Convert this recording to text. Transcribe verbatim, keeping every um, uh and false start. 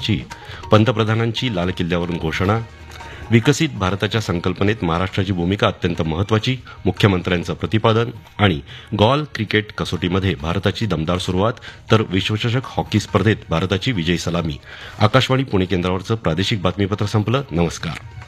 यांची पंतप्रधानांची लाल किल्ल्यावरून घोषणा, विकसित भारताच्या संकल्पनेत महाराष्ट्राची भूमिका अत्यंत महत्वाची, मुख्यमंत्र्यांचं प्रतिपादन आणि गॉल क्रिकेट कसोटीमध्ये भारताची दमदार सुरुवात, तर विश्वचषक हॉकी स्पर्धेत भारताची विजयी सलामी. आकाशवाणी पुणे केंद्रावरचं प्रादेशिक बातमीपत्र संपलं. नमस्कार.